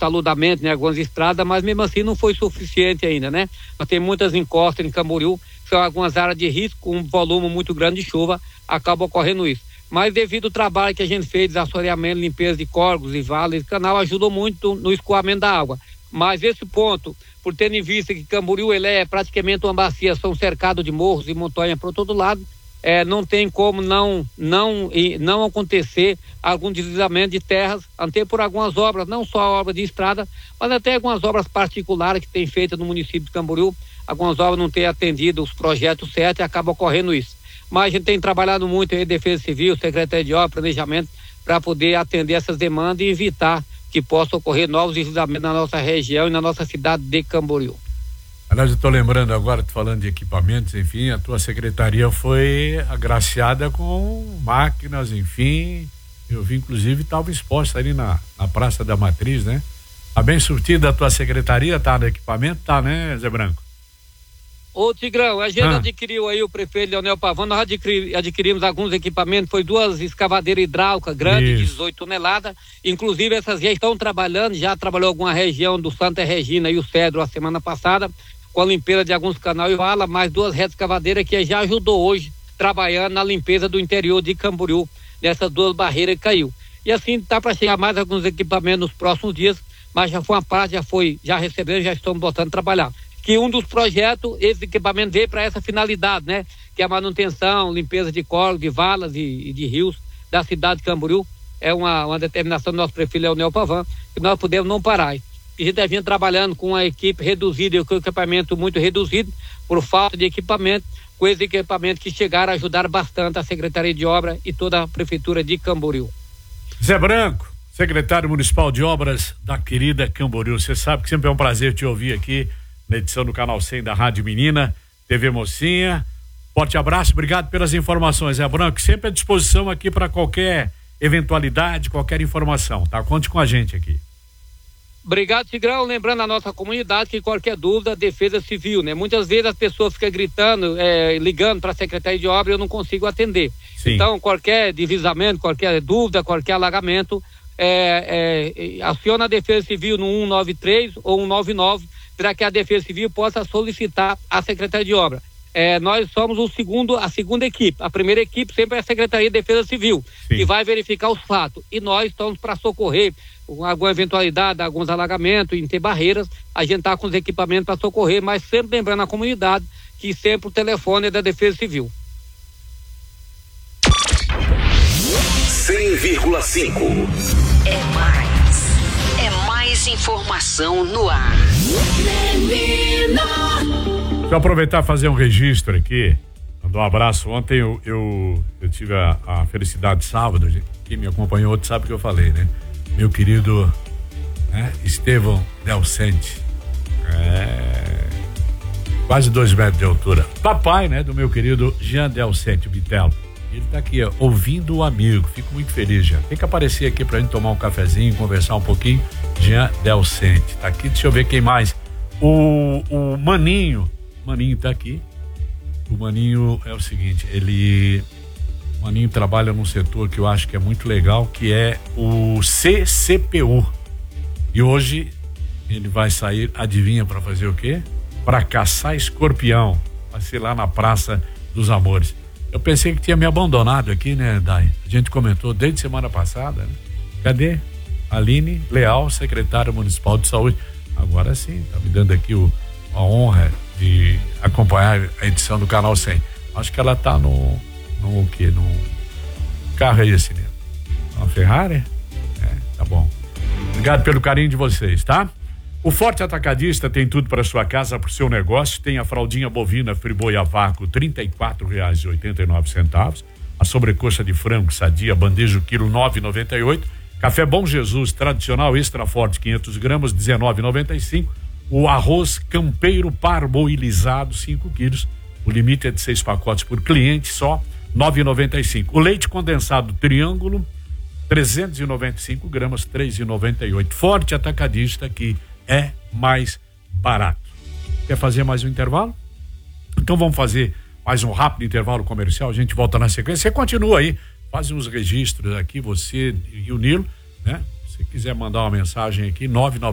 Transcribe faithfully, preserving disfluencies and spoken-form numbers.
taludamento em algumas estradas, mas mesmo assim não foi suficiente ainda, né? Nós temos muitas encostas em Camboriú, são algumas áreas de risco, com um volume muito grande de chuva, acaba ocorrendo isso. Mas devido ao trabalho que a gente fez de assoreamento, limpeza de córregos e vales, o canal ajudou muito no escoamento da água. Mas esse ponto, por tendo em vista que Camboriú ele é praticamente uma bacia, são cercados de morros e montanhas por todo lado, é, não tem como não, não, não acontecer algum deslizamento de terras, até por algumas obras, não só obras de estrada, mas até algumas obras particulares que tem feito no município de Camboriú, algumas obras não têm atendido os projetos certos e acaba ocorrendo isso. Mas a gente tem trabalhado muito em Defesa Civil, Secretaria de Obras, Planejamento, para poder atender essas demandas e evitar que possa ocorrer novos deslizamentos na nossa região e na nossa cidade de Camboriú. Aliás, eu estou lembrando agora, falando de equipamentos, enfim, a tua secretaria foi agraciada com máquinas, enfim, eu vi, inclusive, estava exposta ali na, na Praça da Matriz, né? Tá bem surtida a tua secretaria, tá no equipamento, tá, né, Zé Branco? Ô Tigrão, a gente ah. adquiriu aí, o prefeito Leonel Pavão, nós adquiri, adquirimos alguns equipamentos, foi duas escavadeiras hidráulicas grandes, Isso. de dezoito toneladas, inclusive essas já estão trabalhando, já trabalhou alguma região do Santa Regina e o Cedro a semana passada, com a limpeza de alguns canais e vala, mais duas retas escavadeiras que já ajudou hoje, trabalhando na limpeza do interior de Camboriú, nessas duas barreiras que caiu. E assim tá para chegar mais alguns equipamentos nos próximos dias, mas já foi uma parte, já foi, já recebendo, já estamos botando a trabalhar. Que um dos projetos, esse equipamento veio para essa finalidade, né? Que é a manutenção, limpeza de córregos, de valas e, e de rios da cidade de Camboriú. É uma, uma determinação do nosso prefeito Leonel Pavão, que nós podemos não parar. A gente vinha trabalhando com uma equipe reduzida e com equipamento muito reduzido, por falta de equipamento, com esses equipamentos que chegaram a ajudar bastante a Secretaria de Obras e toda a Prefeitura de Camboriú. Zé Branco, secretário municipal de obras da querida Camboriú, você sabe que sempre é um prazer te ouvir aqui na edição do Canal cem da Rádio Menina, T V Mocinha. Forte abraço, obrigado pelas informações, Zé Branco, sempre à disposição aqui para qualquer eventualidade, qualquer informação, tá? Conte com a gente aqui. Obrigado, Tigrão. Lembrando a nossa comunidade que qualquer dúvida, Defesa Civil, né? Muitas vezes as pessoas ficam gritando, é, ligando para a Secretaria de Obras e eu não consigo atender. Sim. Então, qualquer deslizamento, qualquer dúvida, qualquer alagamento, é, é, aciona a Defesa Civil no um nove três ou um nove nove para que a Defesa Civil possa solicitar a Secretaria de Obras. É, nós somos o segundo, a segunda equipe. A primeira equipe sempre é a Secretaria de Defesa Civil, Sim. que vai verificar os fatos. E nós estamos para socorrer com alguma eventualidade, alguns alagamentos, em ter barreiras, a gente está com os equipamentos para socorrer, mas sempre lembrando a comunidade que sempre o telefone é da Defesa Civil. cem vírgula cinco. É mais. É mais informação no ar. Deixa eu aproveitar e fazer um registro aqui. Mandar um abraço. Ontem eu, eu, eu tive a, a felicidade sábado, quem me acompanhou outro sabe o que eu falei, né? Meu querido, né, Estevão Delcente, é, quase dois metros de altura. Papai, né, do meu querido Jean Delcente Bitelo. Ele tá aqui, ó, ouvindo o amigo. Fico muito feliz, Jean. Tem que aparecer aqui pra gente tomar um cafezinho, conversar um pouquinho. Jean Delcente tá aqui. Deixa eu ver quem mais. O, o Maninho, Maninho tá aqui. O Maninho é o seguinte, ele... O Maninho trabalha num setor que eu acho que é muito legal, que é o C C P U. E hoje ele vai sair, adivinha para fazer o quê? Para caçar escorpião. Vai ser lá na Praça dos Amores. Eu pensei que tinha me abandonado aqui, né, Dai? A gente comentou desde semana passada, né? Cadê? Aline Leal, secretária municipal de saúde. Agora sim, tá me dando aqui o, a honra de acompanhar a edição do Canal cem. Acho que ela tá no... No que? No carro aí, esse, né? Uma Ferrari? É, tá bom. Obrigado pelo carinho de vocês, tá? O Forte Atacadista tem tudo para sua casa, para o seu negócio. Tem a fraldinha bovina Friboi a vácuo, trinta e quatro reais e oitenta e nove centavos. A sobrecoxa de frango sadia, bandeja o quilo, nove reais e noventa e oito centavos. Café Bom Jesus, tradicional extra forte, quinhentos gramas, dezenove reais e noventa e cinco centavos. O arroz campeiro parboilizado, cinco quilos. O limite é de seis pacotes por cliente, só nove reais e noventa e cinco centavos. O leite condensado Triângulo, trezentos e noventa e cinco gramas, três reais e noventa e oito centavos. Forte Atacadista, que é mais barato. Quer fazer mais um intervalo? Então vamos fazer mais um rápido intervalo comercial, a gente volta na sequência. Você continua aí, faz uns registros aqui, você e o Nilo, né? Se quiser mandar uma mensagem aqui, nove nove